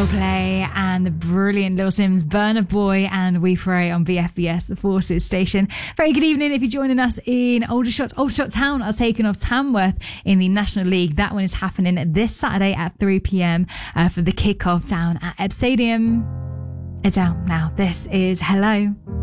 Coldplay and the brilliant Lil Sims, Burna Boy and We Pray on BFBS, the Forces station. Very good evening if you're joining us in Aldershot. Aldershot Town are taking off Tamworth in the National League. That one is happening this Saturday at 3 p.m. For the kick-off down at Ebb Stadium. Adele, now this is Hello.